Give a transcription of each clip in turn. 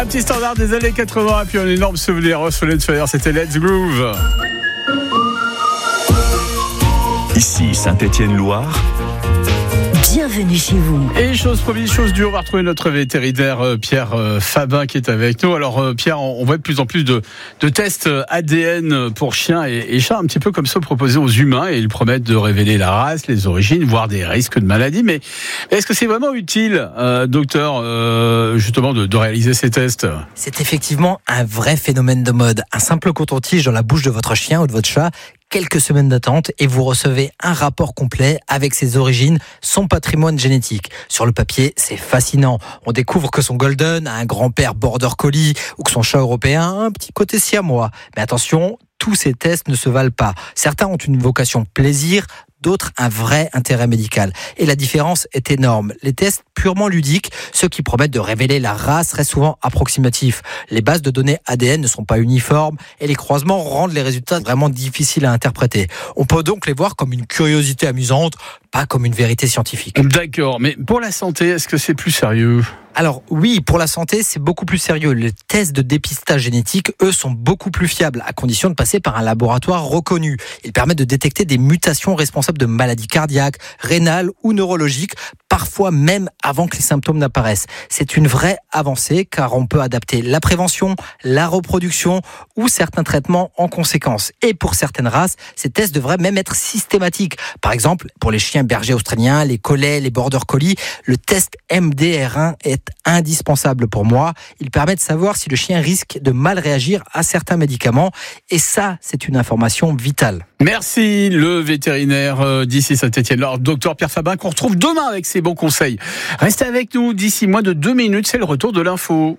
Un petit standard des années 80 et puis un énorme souvenir. Solid Fire, c'était Let's Groove. Ici Saint-Étienne-Loire. Bienvenue chez vous. Et chose promise, chose due, on va retrouver notre vétérinaire Pierre Fabin qui est avec nous. Alors Pierre, on voit de plus en plus de tests ADN pour chiens et chats, un petit peu comme ceux proposés aux humains, et ils promettent de révéler la race, les origines, voire des risques de maladie. Mais est-ce que c'est vraiment utile, docteur, justement de réaliser ces tests ? C'est effectivement un vrai phénomène de mode. Un simple coton-tige dans la bouche de votre chien ou de votre chat, quelques semaines d'attente et vous recevez un rapport complet avec ses origines, son patrimoine génétique. Sur le papier, c'est fascinant. On découvre que son golden a un grand-père border collie ou que son chat européen a un petit côté siamois. Mais attention, tous ces tests ne se valent pas. Certains ont une vocation plaisir, d'autres un vrai intérêt médical. Et la différence est énorme. Les tests purement ludiques, ceux qui promettent de révéler la race, restent souvent approximatifs. Les bases de données ADN ne sont pas uniformes et les croisements rendent les résultats vraiment difficiles à interpréter. On peut donc les voir comme une curiosité amusante, pas comme une vérité scientifique. D'accord, mais pour la santé, est-ce que c'est plus sérieux ? Alors oui, pour la santé, c'est beaucoup plus sérieux. Les tests de dépistage génétique, eux, sont beaucoup plus fiables, à condition de passer par un laboratoire reconnu. Ils permettent de détecter des mutations responsables de maladies cardiaques, rénales ou neurologiques, parfois même avant que les symptômes n'apparaissent. C'est une vraie avancée, car on peut adapter la prévention, la reproduction ou certains traitements en conséquence. Et pour certaines races, ces tests devraient même être systématiques. Par exemple, pour les chiens bergers australiens, les collets, les border collies, le test MDR1 est indispensable pour moi. Il permet de savoir si le chien risque de mal réagir à certains médicaments. Et ça, c'est une information vitale. Merci, le vétérinaire d'ici Saint-Étienne. Alors, docteur Pierre Fabin, qu'on retrouve demain avec ses bons conseils. Restez avec nous d'ici moins de 2 minutes, c'est le retour de l'info.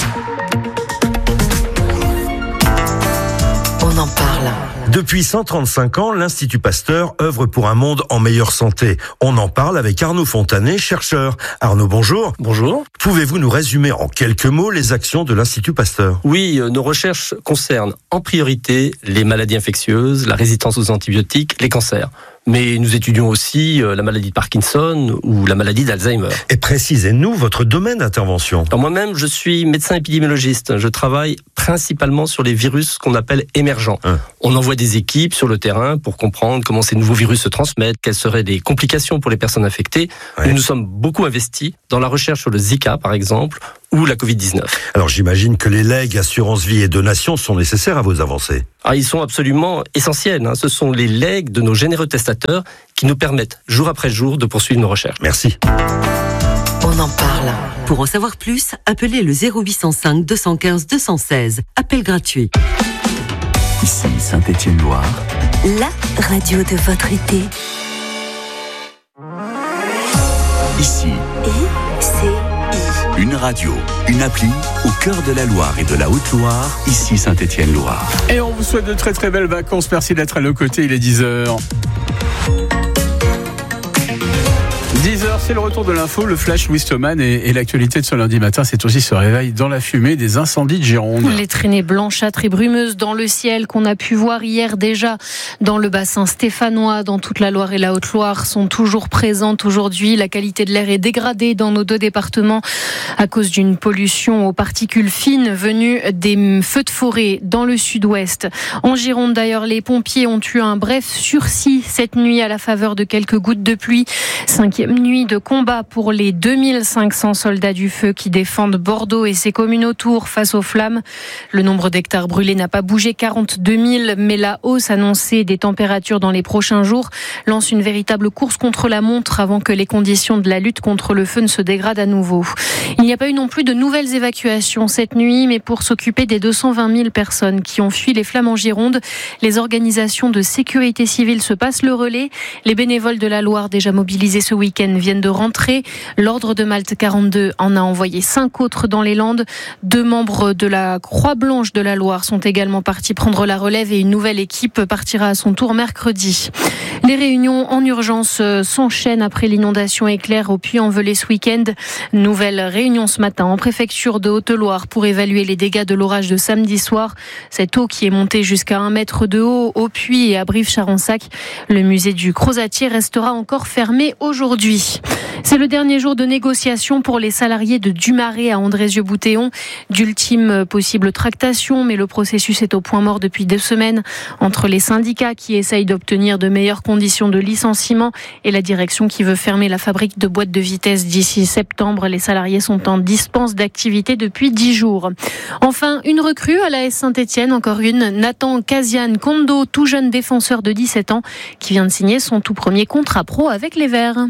On en parle. Depuis 135 ans, l'Institut Pasteur œuvre pour un monde en meilleure santé. On en parle avec Arnaud Fontanet, chercheur. Arnaud, bonjour. Bonjour. Pouvez-vous nous résumer en quelques mots les actions de l'Institut Pasteur ? Oui, nos recherches concernent en priorité les maladies infectieuses, la résistance aux antibiotiques, les cancers. Mais nous étudions aussi la maladie de Parkinson ou la maladie d'Alzheimer. Et précisez-nous votre domaine d'intervention. Alors moi-même, je suis médecin épidémiologiste. Je travaille principalement sur les virus qu'on appelle émergents. On envoie des équipes sur le terrain pour comprendre comment ces nouveaux virus se transmettent, quelles seraient les complications pour les personnes infectées. Ouais. Nous sommes beaucoup investis dans la recherche sur le Zika, par exemple, ou la Covid-19. Alors j'imagine que les legs, assurance vie et donations sont nécessaires à vos avancées. Ah, ils sont absolument essentiels. Ce sont les legs de nos généreux testateurs qui nous permettent, jour après jour, de poursuivre nos recherches. Merci. On en parle. Pour en savoir plus, appelez le 0805 215 216. Appel gratuit. Ici Saint-Étienne-Loire. La radio de votre été. Ici. Une radio, une appli au cœur de la Loire et de la Haute-Loire, ici Saint-Étienne-Loire. Et on vous souhaite de très très belles vacances. Merci d'être à nos côtés, il est 10h. 10h, c'est le retour de l'info, le flash Wistoman et l'actualité de ce lundi matin, c'est aussi ce réveil dans la fumée des incendies de Gironde. Les traînées blanchâtres et brumeuses dans le ciel qu'on a pu voir hier déjà dans le bassin stéphanois, dans toute la Loire et la Haute-Loire, sont toujours présentes aujourd'hui. La qualité de l'air est dégradée dans nos 2 départements à cause d'une pollution aux particules fines venues des feux de forêt dans le sud-ouest. En Gironde d'ailleurs, les pompiers ont eu un bref sursis cette nuit à la faveur de quelques gouttes de pluie. 5e nuit de combat pour les 2500 soldats du feu qui défendent Bordeaux et ses communes autour face aux flammes. Le nombre d'hectares brûlés n'a pas bougé, 42 000, mais la hausse annoncée des températures dans les prochains jours lance une véritable course contre la montre avant que les conditions de la lutte contre le feu ne se dégradent à nouveau. Il n'y a pas eu non plus de nouvelles évacuations cette nuit, mais pour s'occuper des 220 000 personnes qui ont fui les flammes en Gironde, les organisations de sécurité civile se passent le relais. Les bénévoles de la Loire déjà mobilisés ce week-end viennent de rentrer. L'Ordre de Malte 42 en a envoyé 5 autres dans les Landes. 2 membres de la Croix-Blanche de la Loire sont également partis prendre la relève et une nouvelle équipe partira à son tour mercredi. Les réunions en urgence s'enchaînent après l'inondation éclair au Puy-en-Velay ce week-end. Nouvelle réunion ce matin en préfecture de Haute-Loire pour évaluer les dégâts de l'orage de samedi soir. Cette eau qui est montée jusqu'à 1 mètre de haut au Puy et à Brive-Charensac. Le musée du Crozatier restera encore fermé aujourd'hui. aujourd'hui. C'est le dernier jour de négociation pour les salariés de Dumaré à Andrézieux-Boutéon. D'ultimes possibles tractations, mais le processus est au point mort depuis 2 semaines entre les syndicats qui essayent d'obtenir de meilleures conditions de licenciement et la direction qui veut fermer la fabrique de boîtes de vitesse d'ici septembre. Les salariés sont en dispense d'activité depuis 10 jours. Enfin, une recrue à l'AS Saint-Etienne, encore une, Nathan Kazian-Kondo, tout jeune défenseur de 17 ans, qui vient de signer son tout premier contrat pro avec les Verts.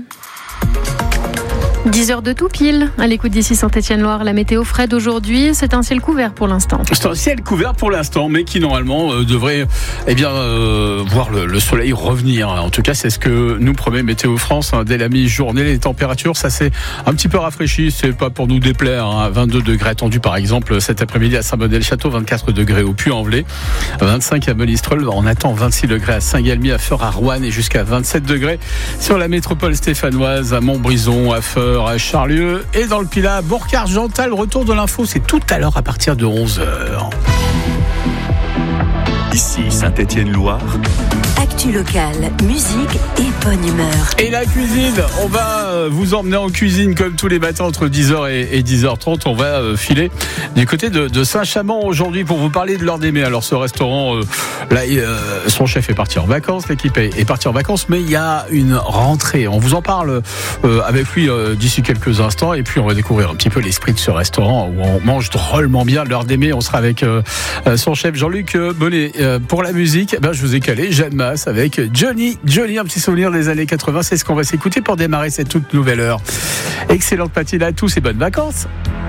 10h de tout pile, à l'écoute d'ici Saint-Etienne-Loire. La météo Fred aujourd'hui, c'est un ciel couvert pour l'instant. C'est un ciel couvert pour l'instant, mais qui normalement devrait voir le soleil revenir. En tout cas, c'est ce que nous promet Météo France. Dès la mi-journée, les températures, ça s'est un petit peu rafraîchi. C'est pas pour nous déplaire. 22 degrés attendus par exemple cet après-midi à Saint-Bonnet-le-Château, 24 degrés au Puy-en-Velay, 25 à Monistrol. On attend 26 degrés à Saint-Galmier, à Feur, à Roanne et jusqu'à 27 degrés sur la métropole stéphanoise, à Montbrison, à Feur, à Charlieu et dans le Pilat, Bourg-Argental. Retour de l'info, c'est tout à l'heure à partir de 11h. Ici Saint-Etienne-Loire. Actu locale, musique et bonne humeur. Et la cuisine, on va vous emmener en cuisine comme tous les matins entre 10h et 10h30. On va filer du côté de Saint-Chamond aujourd'hui pour vous parler de l'Heure d'Aimer. Alors ce restaurant, son chef est parti en vacances, l'équipe est partie en vacances, mais il y a une rentrée. On vous en parle avec lui d'ici quelques instants et puis on va découvrir un petit peu l'esprit de ce restaurant où on mange drôlement bien. L'Heure d'Aimer, on sera avec son chef Jean-Luc Bonnet. Pour la musique, je vous ai calé Jeanne Masse avec Johnny, un petit souvenir des années 80, c'est ce qu'on va s'écouter pour démarrer cette toute nouvelle heure. Excellente matinée à tous et bonnes vacances.